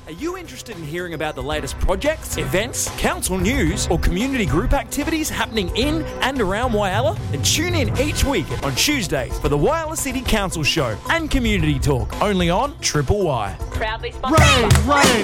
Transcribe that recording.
Are you interested in hearing about the latest projects, events, council news, or community group activities happening in and around Whyalla? Then tune in each week on Tuesdays for the Whyalla City Council Show and Community Talk, only on Triple Y. Proudly sponsored. Rain,